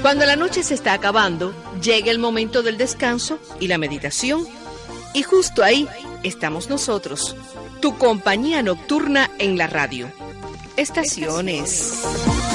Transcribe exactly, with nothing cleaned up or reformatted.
Cuando la noche se está acabando, llega el momento del descanso y la meditación. Y justo ahí estamos nosotros, tu compañía nocturna en la radio. Estaciones.